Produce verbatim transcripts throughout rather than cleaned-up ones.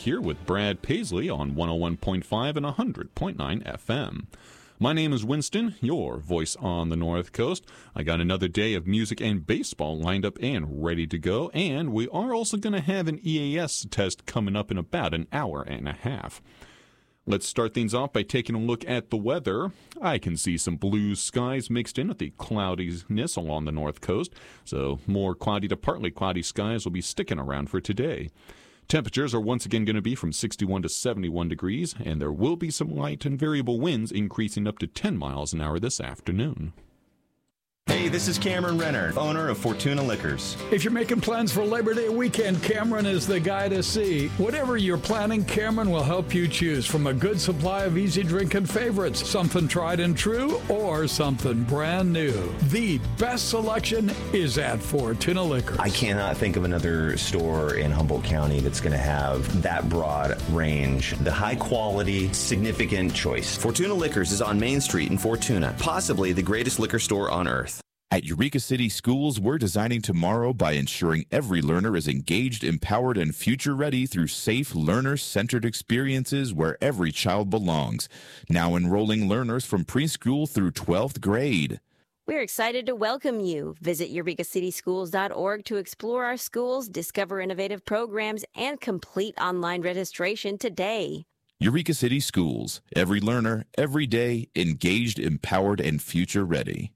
here with Brad Paisley on one oh one point five and one hundred point nine F M. My name is Winston, your voice on the North Coast. I got another day of music and baseball lined up and ready to go, and we are also going to have an E A S test coming up in about an hour and a half. Let's start things off by taking a look at the weather. I can see some blue skies mixed in with the cloudiness along the north coast, so more cloudy to partly cloudy skies will be sticking around for today. Temperatures are once again going to be from sixty-one to seventy-one degrees, and there will be some light and variable winds increasing up to ten miles an hour this afternoon. Hey, this is Cameron Renner, owner of Fortuna Liquors. If you're making plans for Labor Day weekend, Cameron is the guy to see. Whatever you're planning, Cameron will help you choose from a good supply of easy drinking favorites, something tried and true, or something brand new. The best selection is at Fortuna Liquors. I cannot think of another store in Humboldt County that's going to have that broad range, the high quality, significant choice. Fortuna Liquors is on Main Street in Fortuna, possibly the greatest liquor store on earth. At Eureka City Schools, we're designing tomorrow by ensuring every learner is engaged, empowered, and future-ready through safe, learner-centered experiences where every child belongs. Now enrolling learners from preschool through twelfth grade. We're excited to welcome you. Visit eureka city schools dot org to explore our schools, discover innovative programs, and complete online registration today. Eureka City Schools. Every learner, every day, engaged, empowered, and future-ready.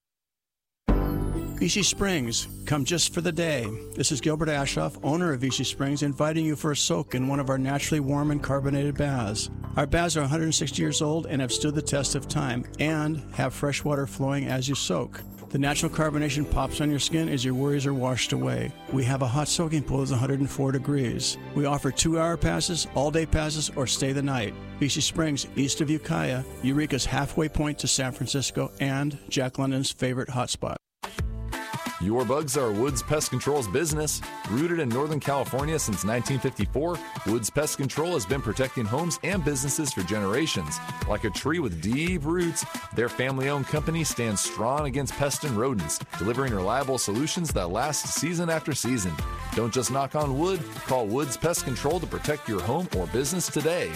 Vichy Springs, come just for the day. This is Gilbert Ashoff, owner of Vichy Springs, inviting you for a soak in one of our naturally warm and carbonated baths. Our baths are one hundred sixty years old and have stood the test of time and have fresh water flowing as you soak. The natural carbonation pops on your skin as your worries are washed away. We have a hot soaking pool that's one hundred four degrees. We offer two-hour passes, all-day passes, or stay the night. Vichy Springs, east of Ukiah, Eureka's halfway point to San Francisco, and Jack London's favorite hotspot. Your bugs are Woods Pest Control's business. Rooted in Northern California since nineteen fifty-four, Woods Pest Control has been protecting homes and businesses for generations. Like a tree with deep roots, their family-owned company stands strong against pests and rodents, delivering reliable solutions that last season after season. Don't just knock on wood, call Woods Pest Control to protect your home or business today.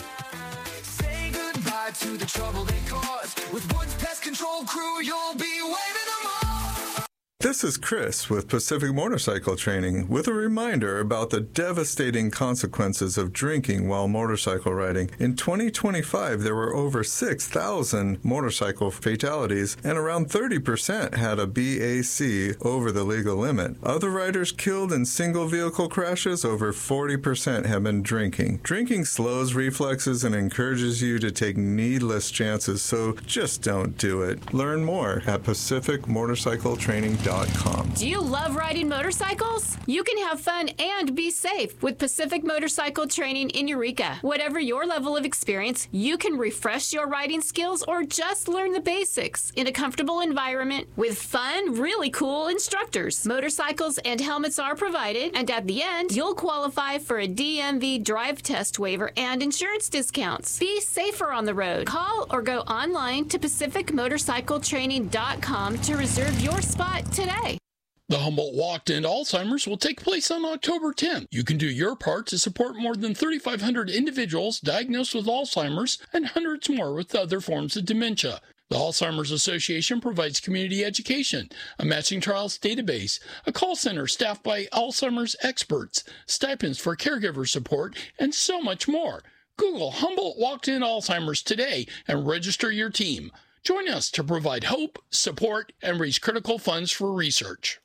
Say goodbye to the trouble they caused. With Woods Pest Control crew, you'll be waving them off. This is Chris with Pacific Motorcycle Training with a reminder about the devastating consequences of drinking while motorcycle riding. In twenty twenty-five, there were over six thousand motorcycle fatalities, and around thirty percent had a B A C over the legal limit. Other riders killed in single vehicle crashes, over forty percent have been drinking. Drinking slows reflexes and encourages you to take needless chances, so just don't do it. Learn more at pacific motorcycle training dot com. Do you love riding motorcycles? You can have fun and be safe with Pacific Motorcycle Training in Eureka. Whatever your level of experience, you can refresh your riding skills or just learn the basics in a comfortable environment with fun, really cool instructors. Motorcycles and helmets are provided, and at the end, you'll qualify for a D M V drive test waiver and insurance discounts. Be safer on the road. Call or go online to pacific motorcycle training dot com to reserve your spot today. The Humboldt Walk to End Alzheimer's will take place on October tenth. You can do your part to support more than thirty-five hundred individuals diagnosed with Alzheimer's and hundreds more with other forms of dementia. The Alzheimer's Association provides community education, a matching trials database, a call center staffed by Alzheimer's experts, stipends for caregiver support, and so much more. Google Humboldt Walk to End Alzheimer's today and register your team. Join us to provide hope, support, and raise critical funds for research.